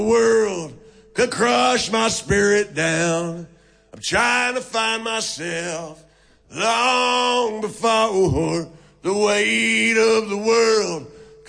world could crush my spirit down. I'm trying to find myself long before the weight of the world